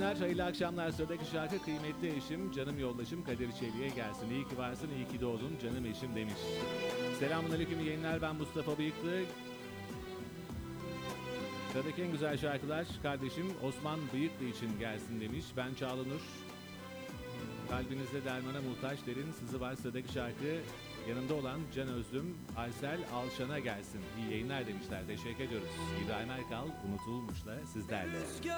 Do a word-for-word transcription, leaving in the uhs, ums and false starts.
günler, hayırlı akşamlar. Sıradaki şarkı kıymetli eşim, canım yoldaşım Kadir Çelik'e gelsin. İyi ki varsın, iyi ki doğdun canım eşim demiş. Selamünaleyküm, iyi yayınlar, ben Mustafa Bıyıklı. Sıradaki en güzel şarkılar kardeşim Osman Bıyıklı için gelsin demiş. Ben Çağlanur. Kalbinizde dermana muhtaç derin sızı var. Sıradaki şarkı yanında olan Can Özlüm, Aysel Alşan'a gelsin. İyi yayınlar demişler. Teşekkür ediyoruz. İbrahim Erkal unutulmuş da sizlerle.